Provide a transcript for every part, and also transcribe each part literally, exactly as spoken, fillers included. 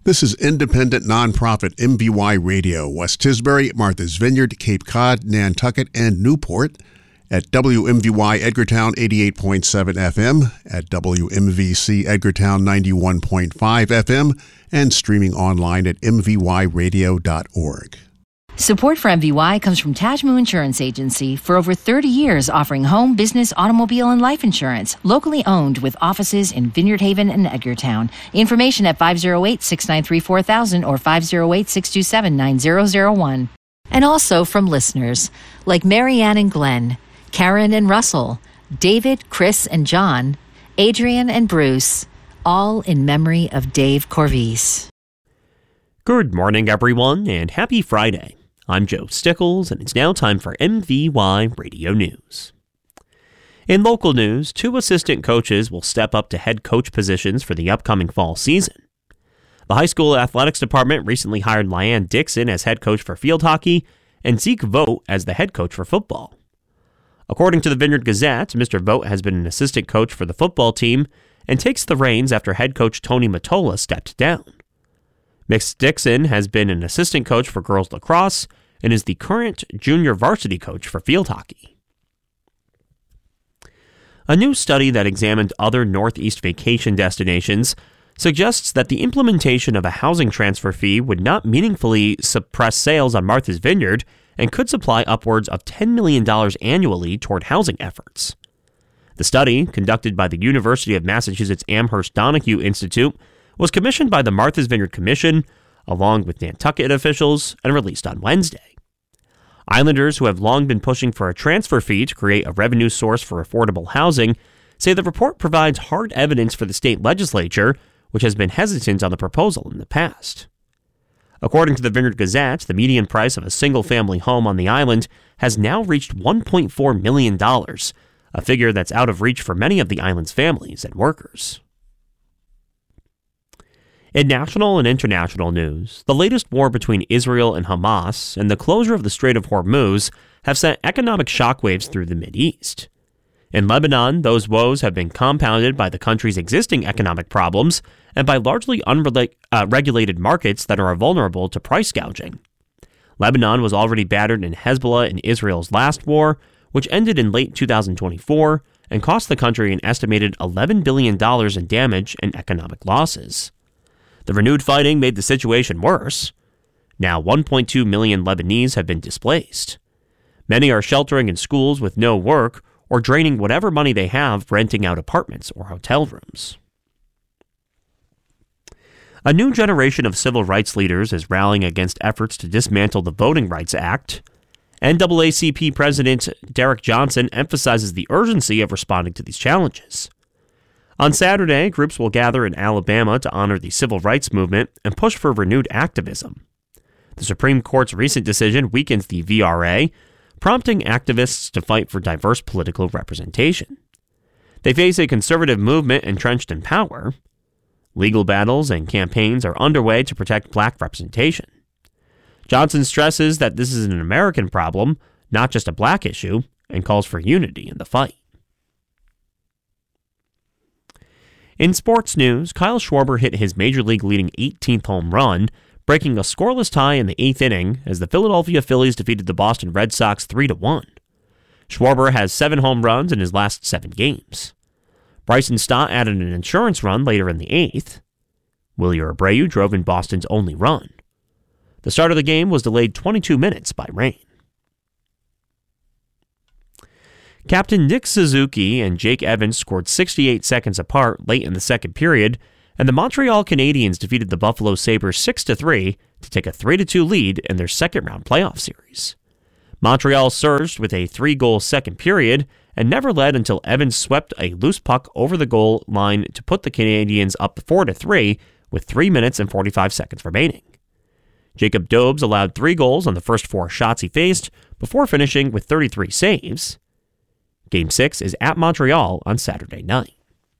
This is independent nonprofit M V Y Radio, West Tisbury, Martha's Vineyard, Cape Cod, Nantucket, and Newport, at W M V Y Edgartown eighty-eight point seven F M, at W M V C Edgartown ninety-one point five F M, and streaming online at m v y radio dot org. Support for M V Y comes from Tajmu Insurance Agency, for over thirty years offering home, business, automobile, and life insurance, locally owned with offices in Vineyard Haven and Edgartown. Information at five oh eight, six nine three, four thousand or five oh eight, six two seven, nine zero zero one. And also from listeners like Marianne and Glenn, Karen and Russell, David, Chris, and John, Adrian and Bruce, all in memory of Dave Corvise. Good morning, everyone, and happy Friday. I'm Joe Stickles, and it's now time for M V Y Radio News. In local news, two assistant coaches will step up to head coach positions for the upcoming fall season. The high school athletics department recently hired Lyanne Dixon as head coach for field hockey and Zeke Vogt as the head coach for football. According to the Vineyard Gazette, Mister Vogt has been an assistant coach for the football team and takes the reins after head coach Tony Mottola stepped down. Miss Dixon has been an assistant coach for girls lacrosse and is the current junior varsity coach for field hockey. A new study that examined other Northeast vacation destinations suggests that the implementation of a housing transfer fee would not meaningfully suppress sales on Martha's Vineyard and could supply upwards of ten million dollars annually toward housing efforts. The study, conducted by the University of Massachusetts Amherst Donahue Institute, was commissioned by the Martha's Vineyard Commission, along with Nantucket officials, and released on Wednesday. Islanders who have long been pushing for a transfer fee to create a revenue source for affordable housing say the report provides hard evidence for the state legislature, which has been hesitant on the proposal in the past. According to the Vineyard Gazette, the median price of a single-family home on the island has now reached one point four million dollars, a figure that's out of reach for many of the island's families and workers. In national and international news, the latest war between Israel and Hamas and the closure of the Strait of Hormuz have sent economic shockwaves through the Mideast. In Lebanon, those woes have been compounded by the country's existing economic problems and by largely unregulated uh, markets that are vulnerable to price gouging. Lebanon was already battered in Hezbollah in Israel's last war, which ended in late two thousand twenty-four and cost the country an estimated eleven billion dollars in damage and economic losses. The renewed fighting made the situation worse. Now one point two million Lebanese have been displaced. Many are sheltering in schools with no work or draining whatever money they have renting out apartments or hotel rooms. A new generation of civil rights leaders is rallying against efforts to dismantle the Voting Rights Act. N double A C P President Derek Johnson emphasizes the urgency of responding to these challenges. On Saturday, groups will gather in Alabama to honor the civil rights movement and push for renewed activism. The Supreme Court's recent decision weakens the V R A, prompting activists to fight for diverse political representation. They face a conservative movement entrenched in power. Legal battles and campaigns are underway to protect black representation. Johnson stresses that this is an American problem, not just a black issue, and calls for unity in the fight. In sports news, Kyle Schwarber hit his major league leading eighteenth home run, breaking a scoreless tie in the eighth inning as the Philadelphia Phillies defeated the Boston Red Sox three to one. Schwarber has seven home runs in his last seven games. Bryson Stott added an insurance run later in the eighth. Willie Abreu drove in Boston's only run. The start of the game was delayed twenty-two minutes by rain. Captain Nick Suzuki and Jake Evans scored sixty-eight seconds apart late in the second period, and the Montreal Canadiens defeated the Buffalo Sabres six to three to take a three to two lead in their second-round playoff series. Montreal surged with a three-goal second period and never led until Evans swept a loose puck over the goal line to put the Canadiens up four to three with three minutes and forty-five seconds remaining. Jacob Dobbs allowed three goals on the first four shots he faced before finishing with thirty-three saves. Game six is at Montreal on Saturday night.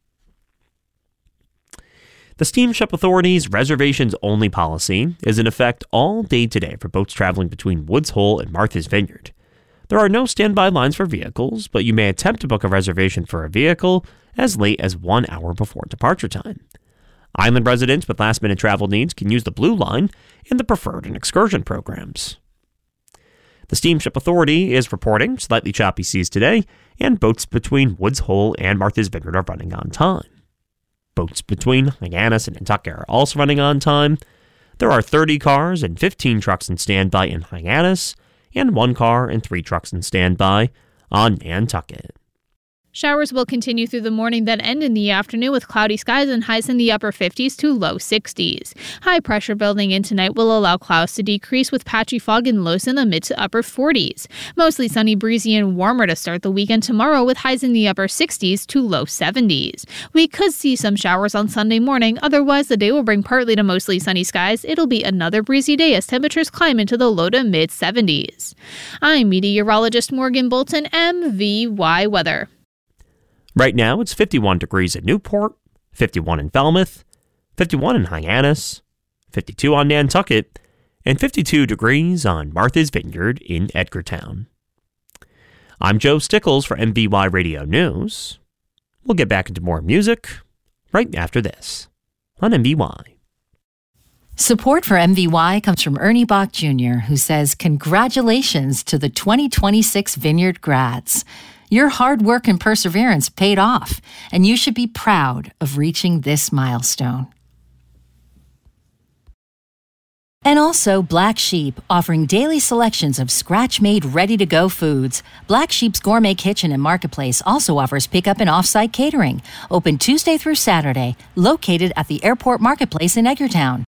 The Steamship Authority's reservations-only policy is in effect all day today for boats traveling between Woods Hole and Martha's Vineyard. There are no standby lines for vehicles, but you may attempt to book a reservation for a vehicle as late as one hour before departure time. Island residents with last-minute travel needs can use the Blue Line in the Preferred and Excursion programs. The Steamship Authority is reporting slightly choppy seas today, and boats between Woods Hole and Martha's Vineyard are running on time. Boats between Hyannis and Nantucket are also running on time. There are thirty cars and fifteen trucks in standby in Hyannis, and one car and three trucks in standby on Nantucket. Showers will continue through the morning, then end in the afternoon with cloudy skies and highs in the upper fifties to low sixties. High pressure building in tonight will allow clouds to decrease with patchy fog and lows in the mid to upper forties. Mostly sunny, breezy, and warmer to start the weekend tomorrow with highs in the upper sixties to low seventies. We could see some showers on Sunday morning, otherwise the day will bring partly to mostly sunny skies. It'll be another breezy day as temperatures climb into the low to mid seventies. I'm meteorologist Morgan Bolton, M V Y Weather. Right now, it's fifty-one degrees at Newport, fifty-one in Falmouth, fifty-one in Hyannis, fifty-two on Nantucket, and fifty-two degrees on Martha's Vineyard in Edgartown. I'm Joe Stickles for M V Y Radio News. We'll get back into more music right after this on M V Y. Support for M V Y comes from Ernie Bach Junior, who says, congratulations to the twenty twenty-six Vineyard grads. Your hard work and perseverance paid off, and you should be proud of reaching this milestone. And also Black Sheep, offering daily selections of scratch-made, ready-to-go foods. Black Sheep's Gourmet Kitchen and Marketplace also offers pickup and off-site catering. Open Tuesday through Saturday, located at the Airport Marketplace in Edgartown.